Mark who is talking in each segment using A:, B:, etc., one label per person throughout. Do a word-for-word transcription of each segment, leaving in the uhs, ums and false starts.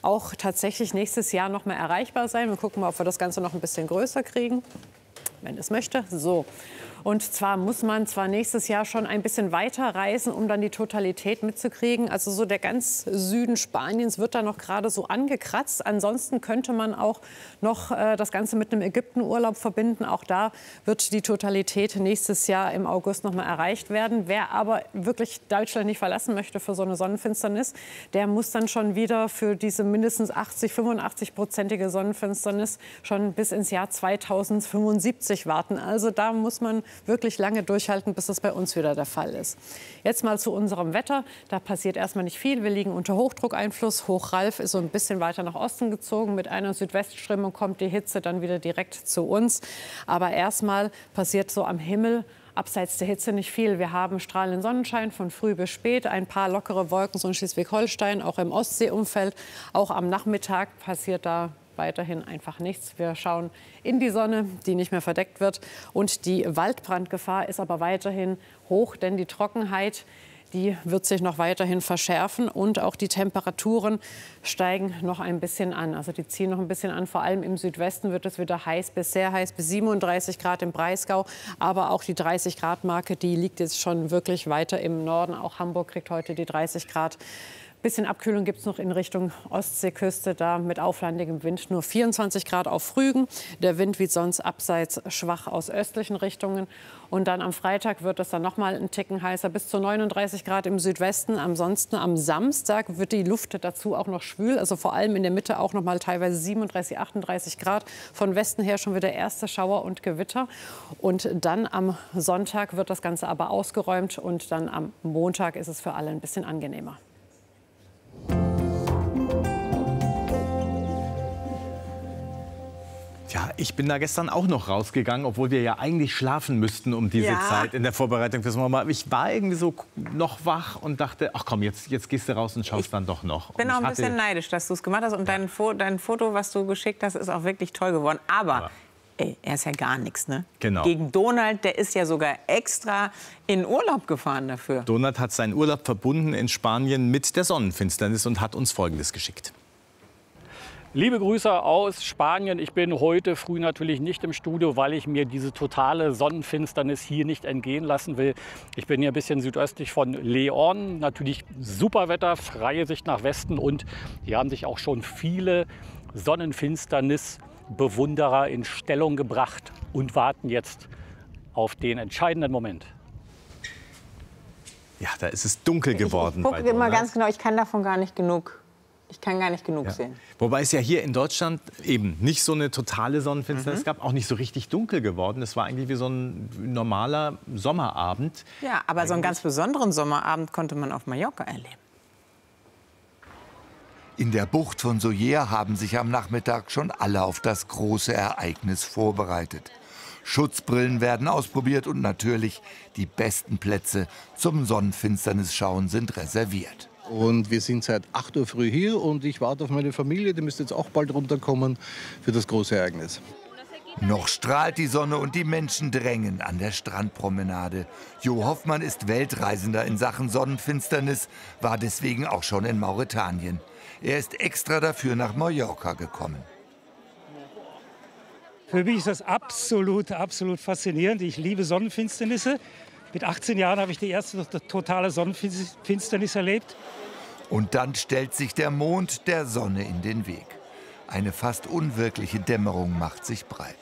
A: auch tatsächlich nächstes Jahr noch mal erreichbar sein. Wir gucken mal, ob wir das Ganze noch ein bisschen größer kriegen, wenn es möchte. So. Und zwar muss man zwar nächstes Jahr schon ein bisschen weiter reisen, um dann die Totalität mitzukriegen. Also so der ganz Süden Spaniens wird da noch gerade so angekratzt. Ansonsten könnte man auch noch äh, das Ganze mit einem Ägyptenurlaub verbinden. Auch da wird die Totalität nächstes Jahr im August noch mal erreicht werden. Wer aber wirklich Deutschland nicht verlassen möchte für so eine Sonnenfinsternis, der muss dann schon wieder für diese mindestens achtzig, fünfundachtzig-prozentige Sonnenfinsternis schon bis ins Jahr zweitausendfünfundsiebzig warten. Also da muss man wirklich lange durchhalten, bis das bei uns wieder der Fall ist. Jetzt mal zu unserem Wetter. Da passiert erstmal nicht viel. Wir liegen unter Hochdruckeinfluss. Hoch Ralf ist so ein bisschen weiter nach Osten gezogen. Mit einer Südwestströmung kommt die Hitze dann wieder direkt zu uns. Aber erstmal passiert so am Himmel abseits der Hitze nicht viel. Wir haben strahlenden Sonnenschein von früh bis spät, ein paar lockere Wolken, so in Schleswig-Holstein, auch im Ostseeumfeld. Auch am Nachmittag passiert da weiterhin einfach nichts. Wir schauen in die Sonne, die nicht mehr verdeckt wird. Und die Waldbrandgefahr ist aber weiterhin hoch, denn die Trockenheit, die wird sich noch weiterhin verschärfen. Und auch die Temperaturen steigen noch ein bisschen an. Also die ziehen noch ein bisschen an. Vor allem im Südwesten wird es wieder heiß bis sehr heiß, bis siebenunddreißig Grad im Breisgau. Aber auch die dreißig Grad Marke, die liegt jetzt schon wirklich weiter im Norden. Auch Hamburg kriegt heute die dreißig Grad. Bisschen Abkühlung gibt es noch in Richtung Ostseeküste, da mit auflandigem Wind nur vierundzwanzig Grad auf Rügen. Der Wind wie sonst abseits schwach aus östlichen Richtungen. Und dann am Freitag wird es dann noch mal einen Ticken heißer, bis zu neununddreißig Grad im Südwesten. Ansonsten am Samstag wird die Luft dazu auch noch schwül, also vor allem in der Mitte auch noch mal teilweise siebenunddreißig, achtunddreißig Grad. Von Westen her schon wieder erste Schauer und Gewitter. Und dann am Sonntag wird das Ganze aber ausgeräumt und dann am Montag ist es für alle ein bisschen angenehmer.
B: Ja, ich bin da gestern auch noch rausgegangen, obwohl wir ja eigentlich schlafen müssten um diese
C: Ja.
B: Zeit in der Vorbereitung fürs Morgen. Ich war irgendwie so noch wach und dachte, ach komm, jetzt, jetzt gehst du raus und schaust
C: ich
B: dann doch noch.
C: Ich bin auch ein
B: hatte,
C: bisschen neidisch, dass du es gemacht hast. Und dein, Fo dein Foto, was du geschickt hast, ist auch wirklich toll geworden. Aber,
B: Aber
C: ey, er ist ja gar nichts, ne?
B: Genau.
C: Gegen Donald, der ist ja sogar extra in Urlaub gefahren dafür.
B: Donald hat seinen Urlaub verbunden in Spanien mit der Sonnenfinsternis und hat uns Folgendes geschickt.
D: Liebe Grüße aus Spanien. Ich bin heute früh natürlich nicht im Studio, weil ich mir diese totale Sonnenfinsternis hier nicht entgehen lassen will. Ich bin hier ein bisschen südöstlich von León. Natürlich super Wetter, freie Sicht nach Westen. Und hier haben sich auch schon viele Sonnenfinsternis-Bewunderer in Stellung gebracht und warten jetzt auf den entscheidenden Moment.
B: Ja, da ist es dunkel geworden.
C: Ich, ich gucke immer ganz genau, ich kann davon gar nicht genug. Ich kann gar nicht genug
B: Ja.
C: sehen.
B: Wobei es ja hier in Deutschland eben nicht so eine totale Sonnenfinsternis mhm. gab, auch nicht so richtig dunkel geworden. Es war eigentlich wie so ein normaler Sommerabend.
C: Ja, aber eigentlich so einen ganz besonderen Sommerabend konnte man auf Mallorca erleben.
E: In der Bucht von Sóller haben sich am Nachmittag schon alle auf das große Ereignis vorbereitet. Schutzbrillen werden ausprobiert und natürlich die besten Plätze zum Sonnenfinsternisschauen sind reserviert.
F: Und wir sind seit acht Uhr früh hier und ich warte auf meine Familie, die müsste jetzt auch bald runterkommen für das große Ereignis.
E: Noch strahlt die Sonne und die Menschen drängen an der Strandpromenade. Jo Hoffmann ist Weltreisender in Sachen Sonnenfinsternis, war deswegen auch schon in Mauretanien. Er ist extra dafür nach Mallorca gekommen.
G: Für mich ist das absolut, absolut faszinierend. Ich liebe Sonnenfinsternisse. Mit achtzehn Jahren habe ich die erste totale Sonnenfinsternis erlebt.
E: Und dann stellt sich der Mond der Sonne in den Weg. Eine fast unwirkliche Dämmerung macht sich breit.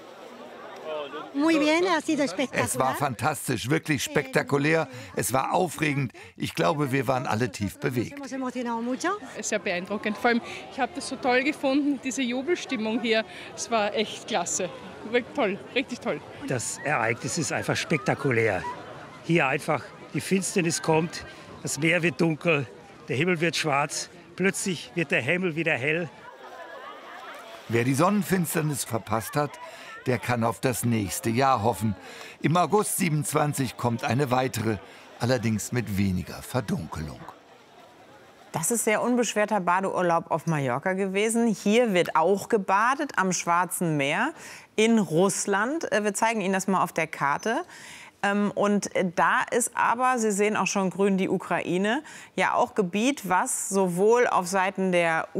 E: Es war fantastisch, wirklich spektakulär. Es war aufregend. Ich glaube, wir waren alle tief bewegt.
H: Sehr beeindruckend. Vor allem, ich habe das so toll gefunden, diese Jubelstimmung hier. Es war echt klasse. Wirklich toll, richtig toll.
G: Das Ereignis ist einfach spektakulär. Hier einfach die Finsternis kommt, das Meer wird dunkel, der Himmel wird schwarz, plötzlich wird der Himmel wieder hell.
E: Wer die Sonnenfinsternis verpasst hat, der kann auf das nächste Jahr hoffen. Im August siebenundzwanzig kommt eine weitere, allerdings mit weniger Verdunkelung.
C: Das ist sehr unbeschwerter Badeurlaub auf Mallorca gewesen. Hier wird auch gebadet am Schwarzen Meer in Russland. Wir zeigen Ihnen das mal auf der Karte. Und da ist aber, Sie sehen auch schon grün, die Ukraine, ja auch Gebiet, was sowohl auf Seiten der